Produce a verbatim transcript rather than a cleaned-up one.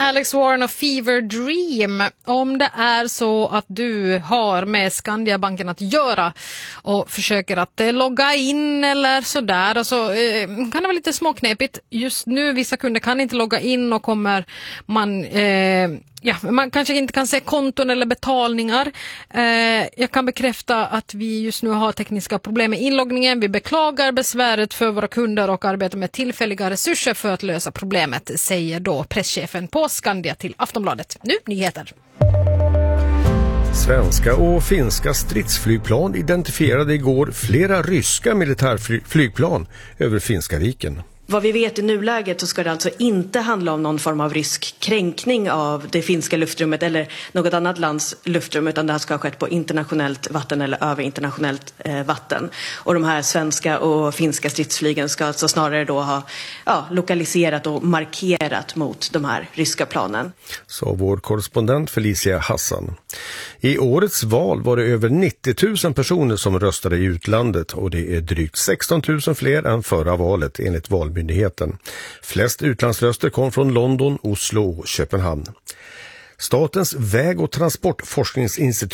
Alex Warren och Fever Dream. Om det är så att du har med Skandiabanken att göra och försöker att eh, logga in eller sådär, alltså, eh, kan det vara lite småknepigt. Just nu, vissa kunder kan inte logga in och kommer man... Eh, Ja, man kanske inte kan se konton eller betalningar. Eh, jag kan bekräfta att vi just nu har tekniska problem med inloggningen. Vi beklagar besväret för våra kunder och arbetar med tillfälliga resurser för att lösa problemet, säger då presschefen på Skandia till Aftonbladet. Nu nyheter. Svenska och finska stridsflygplan identifierade igår flera ryska militärflygplan över Finska viken. Vad vi vet i nuläget så ska det alltså inte handla om någon form av rysk kränkning av det finska luftrummet eller något annat lands luftrum, utan det här ska ha skett på internationellt vatten eller över internationellt eh, vatten. Och de här svenska och finska stridsflygen ska alltså snarare då ha ja, lokaliserat och markerat mot de här ryska planen. Så vår korrespondent Felicia Hassan. I årets val var det över nittio tusen personer som röstade i utlandet och det är drygt sexton tusen fler än förra valet enligt valmyndigheten. Flest utlandsröster kom från London, Oslo och Köpenhamn. Statens väg- och transportforskningsinstitut